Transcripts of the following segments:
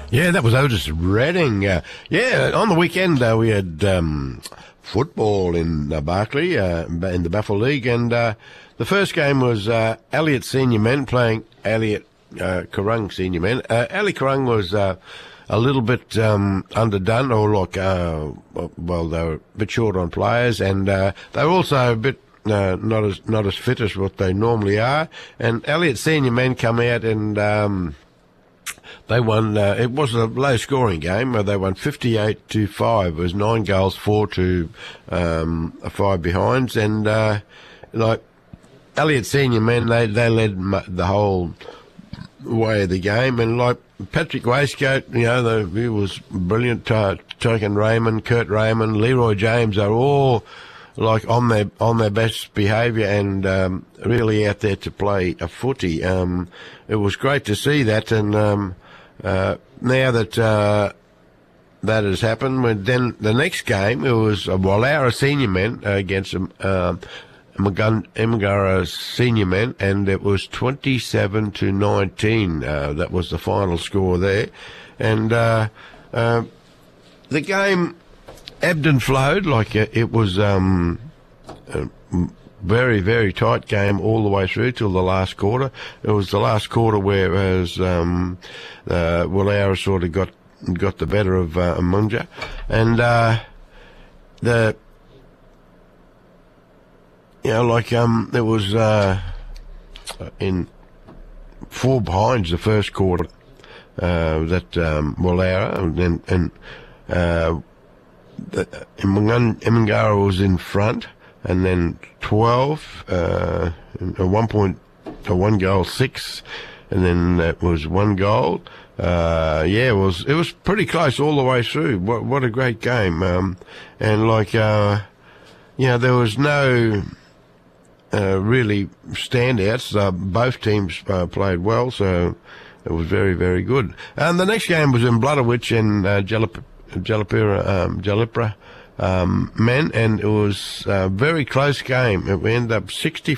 Yeah, that was Otis Redding. On the weekend we had football in Barclay in the Baffle League, and the first game was Elliot Senior Men playing Elliot Currung Senior Men. Elliot Currung was a little bit underdone, or they were a bit short on players, and they were also a bit not as fit as what they normally are. And Elliot Senior Men come out and they won. It was a low-scoring game. They won 58-5. It was 9 goals, 4 to 5 behinds, and Elliot Senior Men, they led the whole way of the game, and like Patrick Waistcoat, he was brilliant. Token Raymond, Kurt Raymond, Leroy James are all like on their best behaviour and really out there to play a footy. It was great to see that, and now that that has happened, then the next game it was Wallara Senior Men against Imagara Senior Men, and it was 27-19. That was the final score there, and the game ebbed and flowed. Like it was a very, very tight game all the way through till the last quarter. It was the last quarter where Wallara sort of got the better of Munja, and it was in 4 behinds the first quarter that Wallara and Imangara was in front, and then 12, 1 goal 6, and then that was 1 goal. It was pretty close all the way through. What a great game. There was no really standouts. Both teams played well, so it was very, very good. And the next game was in Bloodowich and Jalipra men, and it was a very close game. It ended up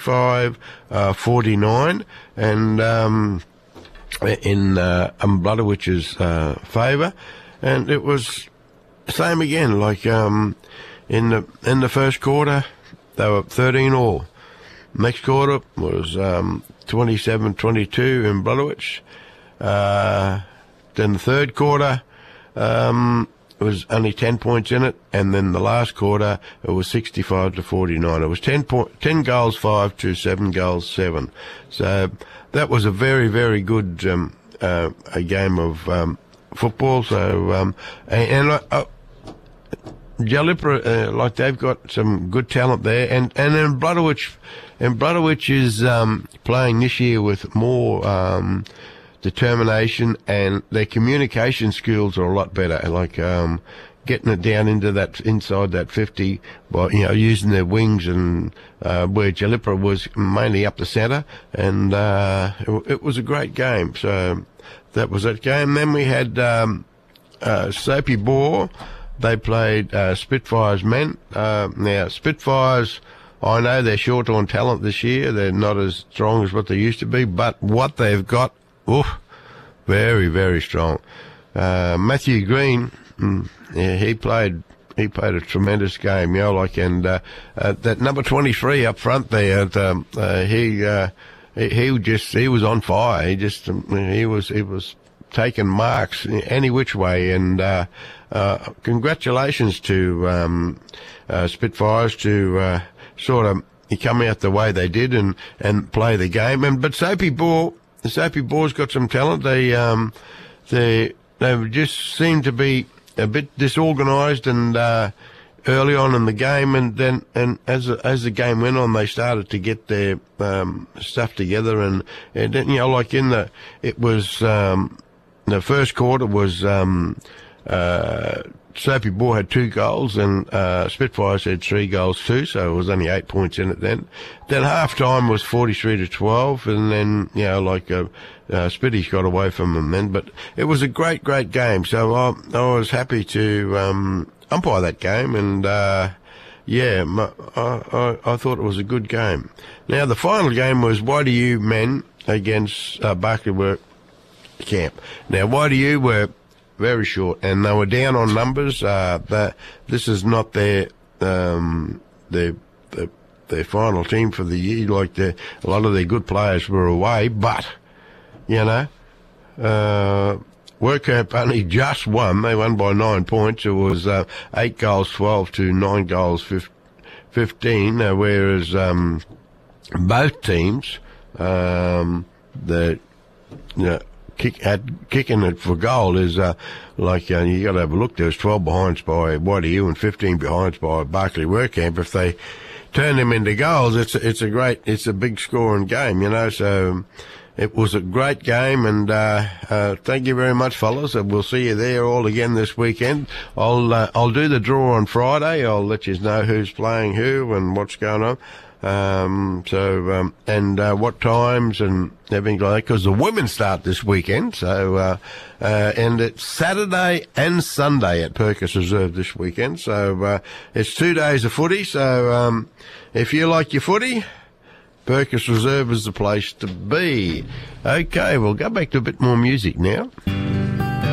65-49, and in Bloodawich's favour, and it was same again. Like in the first quarter, they were 13 all. Next quarter was 27-22 in Bloodowich. Then the third quarter, it was only 10 points in it, and then the last quarter it was 65-49. It was 10 goals 5 to 7 goals 7. So that was a very, very good a game of football. So Jalipra, they've got some good talent there, and in Bloodowich is playing this year with more determination, and their communication skills are a lot better. Like getting it down into that inside that 50 by using their wings, and where Jalipra was mainly up the centre, and it was a great game. So that was that game. Then we had Soapy Bore. They played Spitfires men. Now Spitfires, I know they're short on talent this year. They're not as strong as what they used to be, but what they've got, very, very strong. Matthew Green, he played a tremendous game, and that number 23 up front there, he was on fire. He was taking marks any which way, and congratulations to Spitfires to sort of come out the way they did and play the game. But Soapy Bore's got some talent. They just seem to be a bit disorganised and early on in the game, and as the game went on, they started to get their stuff together, and the first quarter was Soapy Bore had 2 goals, and Spitfires had 3 goals too, so it was only 8 points in it then. Then half-time was 43-12, and then, Spitty's got away from them then, but it was a great, great game, so I was happy to umpire that game, and I thought it was a good game. Now, the final game was YDU men against Barclay Work Camp. Now, YDU were very short, and they were down on numbers. This is not their final team for the year. Like a lot of their good players were away, but WorkCamp only just won. They won by 9 points. It was 8 goals 12 to 9 goals 15. Whereas both teams, kicking it for goal is you got to have a look. There was 12 behinds by Waddy and 15 behinds by Barclay WorkCamp. If they turn them into goals, it's a big scoring game, So it was a great game, and thank you very much, fellas. We'll see you there all again this weekend. I'll do the draw on Friday. I'll let you know who's playing who and what's going on. What times and everything like that, because the women start this weekend. So, and it's Saturday and Sunday at Purchase Reserve this weekend. So, it's 2 days of footy. So, if you like your footy, Purchase Reserve is the place to be. Okay, we'll go back to a bit more music now.